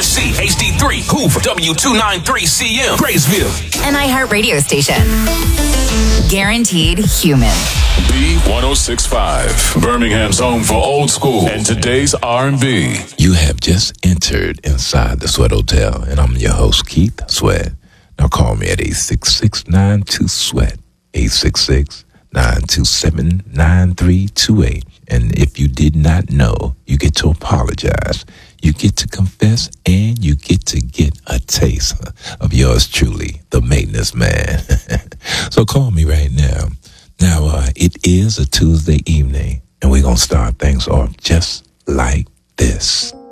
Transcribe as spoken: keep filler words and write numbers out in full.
R C, H D three, Hoover, W two ninety-three C M, Graysville. An iHeart radio station. Guaranteed human. B one oh six point five, Birmingham's home for old school and today's R and B. You have just entered inside the Sweat Hotel, and I'm your host, Keith Sweat. Now call me at eight six six, nine two, SWEAT, eight six six, nine two seven, nine three two eight. And if you did not know, you get to apologize, you get to confess, and you get to get a taste of yours truly, the maintenance man. So call me right now. Now, uh, it is a Tuesday evening, and we're going to start things off just like this.